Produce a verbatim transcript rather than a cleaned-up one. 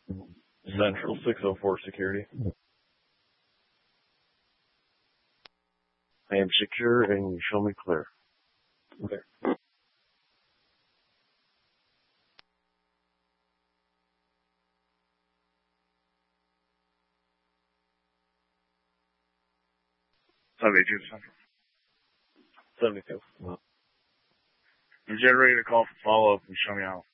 Central six oh four security. I am secure and you show me clear. Clear. seventy-two Central. seventy-two. I'm getting ready to call for follow-up and show me out.